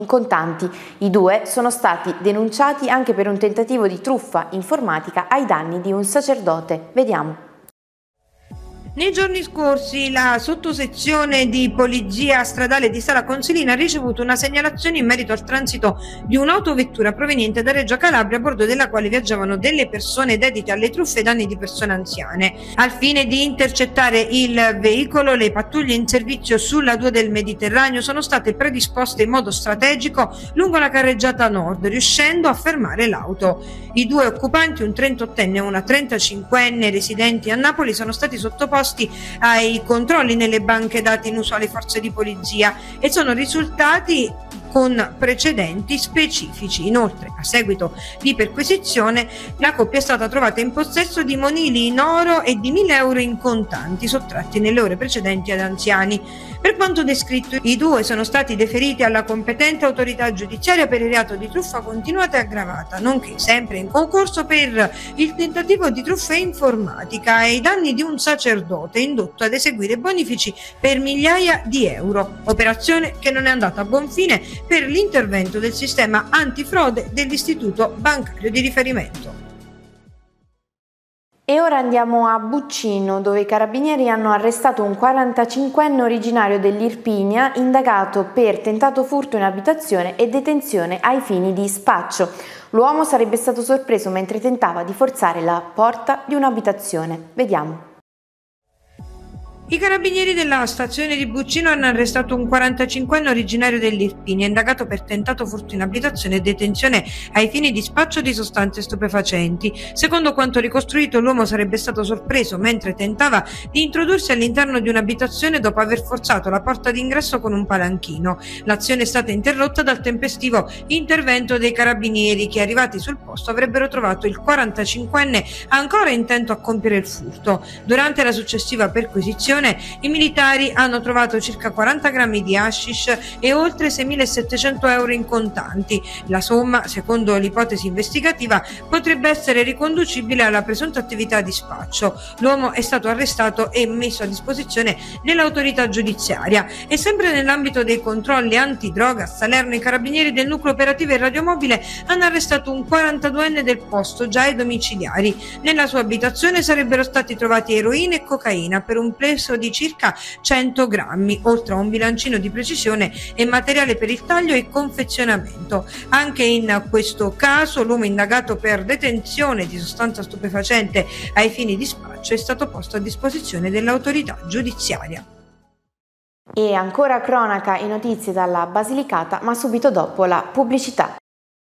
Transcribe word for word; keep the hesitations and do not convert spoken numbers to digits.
in contanti. I due sono stati denunciati anche per un tentativo di truffa informatica ai danni di un sacerdote. Vediamo. Nei giorni scorsi la sottosezione di polizia stradale di Sala Consilina ha ricevuto una segnalazione in merito al transito di un'autovettura proveniente da Reggio Calabria, a bordo della quale viaggiavano delle persone dedite alle truffe ai danni di persone anziane. Al fine di intercettare il veicolo, le pattuglie in servizio sulla due del Mediterraneo sono state predisposte in modo strategico lungo la carreggiata nord, riuscendo a fermare l'auto. I due occupanti, un trentottenne e una trentacinquenne residenti a Napoli, sono stati sottoposti ai controlli nelle banche dati inusuali forze di polizia e sono risultati con precedenti specifici. Inoltre, a seguito di perquisizione, la coppia è stata trovata in possesso di monili in oro e di mille euro in contanti sottratti nelle ore precedenti ad anziani. Per quanto descritto, i due sono stati deferiti alla competente autorità giudiziaria per il reato di truffa continuata e aggravata, nonché sempre in concorso per il tentativo di truffa informatica ai danni di un sacerdote indotto ad eseguire bonifici per migliaia di euro, operazione che non è andata a buon fine per l'intervento del sistema antifrode dell'istituto bancario di riferimento. E ora andiamo a Buccino, dove i carabinieri hanno arrestato un quarantacinquenne originario dell'Irpinia, indagato per tentato furto in abitazione e detenzione ai fini di spaccio. L'uomo sarebbe stato sorpreso mentre tentava di forzare la porta di un'abitazione. Vediamo. I carabinieri della stazione di Buccino hanno arrestato un quarantacinquenne originario dell'Irpinia, indagato per tentato furto in abitazione e detenzione ai fini di spaccio di sostanze stupefacenti. Secondo quanto ricostruito, l'uomo sarebbe stato sorpreso mentre tentava di introdursi all'interno di un'abitazione dopo aver forzato la porta d'ingresso con un palanchino. L'azione è stata interrotta dal tempestivo intervento dei carabinieri che, arrivati sul posto, avrebbero trovato il quarantacinquenne ancora intento a compiere il furto. Durante la successiva perquisizione, i militari hanno trovato circa quaranta grammi di hashish e oltre seimilasettecento euro in contanti. La somma, secondo l'ipotesi investigativa, potrebbe essere riconducibile alla presunta attività di spaccio. L'uomo è stato arrestato e messo a disposizione dell'autorità giudiziaria. E sempre nell'ambito dei controlli antidroga, a Salerno i carabinieri del nucleo operativo e radiomobile hanno arrestato un quarantaduenne del posto, già ai domiciliari. Nella sua abitazione sarebbero stati trovati eroina e cocaina per un peso di circa cento grammi, oltre a un bilancino di precisione e materiale per il taglio e confezionamento. Anche in questo caso l'uomo indagato per detenzione di sostanza stupefacente ai fini di spaccio è stato posto a disposizione dell'autorità giudiziaria. E ancora cronaca e notizie dalla Basilicata, ma subito dopo la pubblicità.